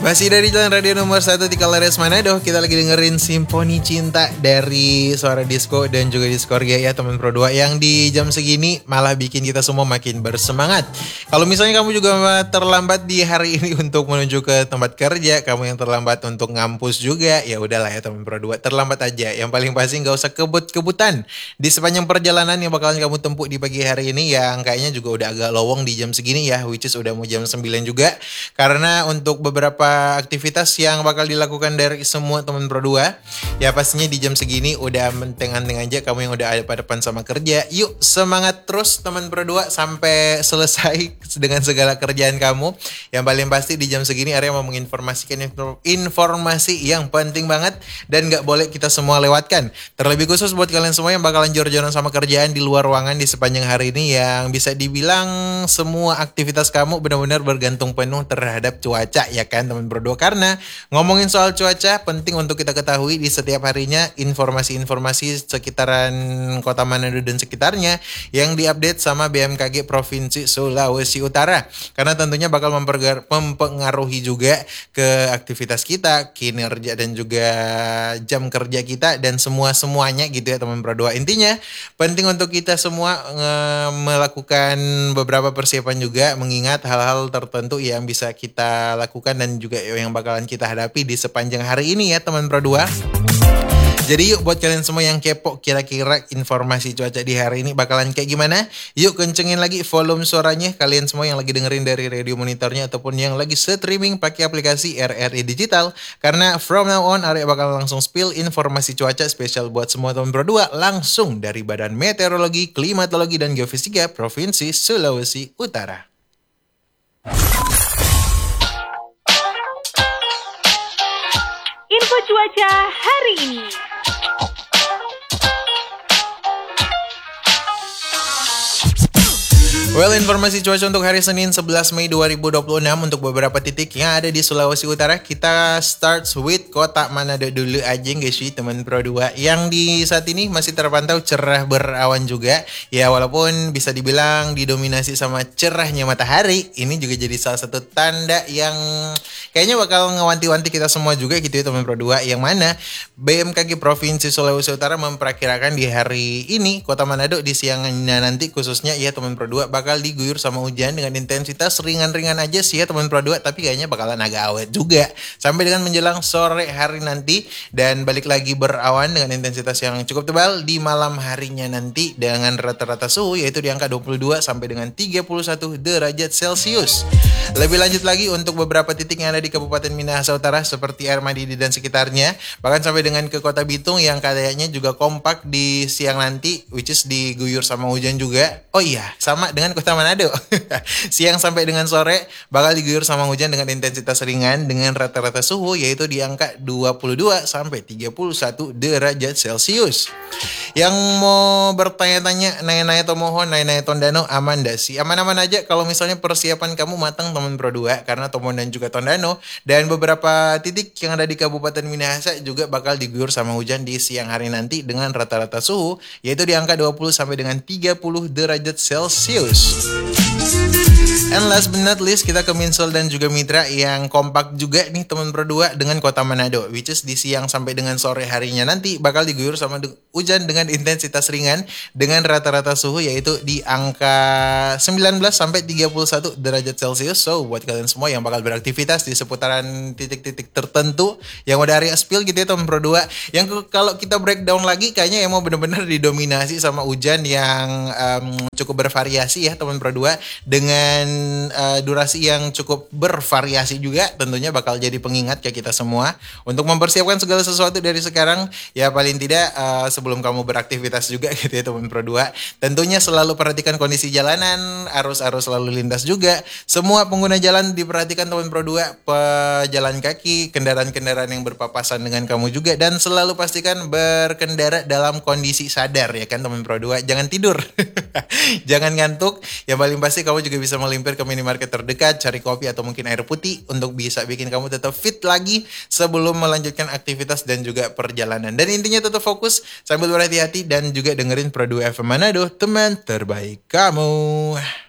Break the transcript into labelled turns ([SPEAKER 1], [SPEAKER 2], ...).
[SPEAKER 1] Masih dari Jalan Radio nomor 1 di Kalares Manado. Kita lagi dengerin Simfoni Cinta dari Suara Disco dan juga Discordia ya teman Pro 2, yang di jam segini malah bikin kita semua makin bersemangat. Kalau misalnya kamu juga terlambat di hari ini untuk menuju ke tempat kerja, kamu yang terlambat untuk ngampus juga, ya udahlah ya teman Pro 2, terlambat aja. Yang paling pasti gak usah kebut-kebutan di sepanjang perjalanan yang bakalan kamu tempuh di pagi hari ini, yang kayaknya juga udah agak lowong di jam segini ya, which is udah mau jam 9 juga. Karena untuk beberapa aktivitas yang bakal dilakukan dari semua teman Pro 2, ya pastinya di jam segini udah menteng-anteng aja kamu yang udah ada pada depan sama kerja. Yuk semangat terus teman Pro 2 sampai selesai dengan segala kerjaan kamu. Yang paling pasti di jam segini Arya mau menginformasikan informasi yang penting banget dan gak boleh kita semua lewatkan. Terlebih khusus buat kalian semua yang bakalan jor-joran sama kerjaan di luar ruangan di sepanjang hari ini, yang bisa dibilang semua aktivitas kamu benar-benar bergantung penuh terhadap cuaca ya kan teman Pro 2. Karena ngomongin soal cuaca penting untuk kita ketahui di setiap harinya, informasi-informasi sekitaran Kota Manado dan sekitarnya yang diupdate sama BMKG Provinsi Sulawesi Utara. Karena tentunya bakal mempengaruhi juga ke aktivitas kita, kinerja dan juga jam kerja kita dan semuanya gitu ya teman Pro 2. Intinya penting untuk kita semua melakukan beberapa persiapan juga, mengingat hal-hal tertentu yang bisa kita lakukan dan juga yang bakalan kita hadapi di sepanjang hari ini ya teman Pro 2. Jadi yuk buat kalian semua yang kepo kira-kira informasi cuaca di hari ini bakalan kayak gimana, yuk kencengin lagi volume suaranya kalian semua yang lagi dengerin dari radio monitornya ataupun yang lagi streaming pakai aplikasi RRI Digital. Karena from now on Arya bakal langsung spill informasi cuaca spesial buat semua teman Pro 2 langsung dari Badan Meteorologi, Klimatologi dan Geofisika Provinsi Sulawesi Utara.
[SPEAKER 2] Info cuaca hari ini.
[SPEAKER 1] Well, informasi cuaca untuk hari Senin 11 Mei 2026 untuk beberapa titik yang ada di Sulawesi Utara. Kita start with Kota Manado dulu aja guys teman Pro 2, yang di saat ini masih terpantau cerah berawan juga. Ya walaupun bisa dibilang didominasi sama cerahnya matahari, ini juga jadi salah satu tanda yang kayaknya bakal ngewanti-wanti kita semua juga gitu ya teman Pro 2. Yang mana BMKG Provinsi Sulawesi Utara memperkirakan di hari ini Kota Manado di siangnya nanti khususnya ya teman Pro 2 bakal diguyur sama hujan dengan intensitas ringan-ringan aja sih ya teman Pro 2, tapi kayaknya bakalan agak awet juga sampai dengan menjelang sore hari nanti, dan balik lagi berawan dengan intensitas yang cukup tebal di malam harinya nanti dengan rata-rata suhu yaitu di angka 22 sampai dengan 31 derajat Celcius. Lebih lanjut lagi untuk beberapa titik yang ada di Kabupaten Minahasa Utara seperti Air Madidi dan sekitarnya, bahkan sampai dengan ke Kota Bitung yang kayaknya juga kompak di siang nanti, which is diguyur sama hujan juga. Oh iya, sama dengan Kota Manado. Siang sampai dengan sore bakal diguyur sama hujan dengan intensitas ringan dengan rata-rata suhu yaitu di angka 22 sampai 31 derajat Celcius. Yang mau bertanya-tanya, nanya-nanya atau mohon nanya-nanya Tondano aman dah sih? Aman-aman aja kalau misalnya persiapan kamu matang teman Pro 2, karena Tomohon dan juga Tondano dan beberapa titik yang ada di Kabupaten Minahasa juga bakal diguyur sama hujan di siang hari nanti dengan rata-rata suhu yaitu di angka 20 sampai dengan 30 derajat Celcius. And last but not least kita ke Minsol dan juga Mitra yang kompak juga nih teman Pro 2 dengan Kota Manado, which is di siang sampai dengan sore harinya nanti bakal diguyur sama hujan dengan intensitas ringan dengan rata-rata suhu yaitu di angka 19 sampai 31 derajat Celcius. So buat kalian semua yang bakal beraktivitas di seputaran titik-titik tertentu yang udah area spill gitu ya teman Pro 2, yang kalau kita breakdown lagi kayaknya yang mau bener-bener didominasi sama hujan yang cukup bervariasi ya teman Pro 2 dengan durasi yang cukup bervariasi juga, tentunya bakal jadi pengingat ke kita semua untuk mempersiapkan segala sesuatu dari sekarang ya, paling tidak sebelum kamu beraktivitas juga gitu ya teman Pro 2. Tentunya selalu perhatikan kondisi jalanan, arus-arus lalu lintas juga, semua pengguna jalan diperhatikan teman Pro 2, pejalan kaki, kendaraan-kendaraan yang berpapasan dengan kamu juga, dan selalu pastikan berkendara dalam kondisi sadar ya kan teman Pro 2, jangan tidur. Jangan ngantuk. Yang paling pasti kamu juga bisa melimpir ke minimarket terdekat, cari kopi atau mungkin air putih untuk bisa bikin kamu tetap fit lagi sebelum melanjutkan aktivitas dan juga perjalanan. Dan intinya tetap fokus sambil berhati-hati dan juga dengerin Pro 2 FM Manado, teman terbaik kamu.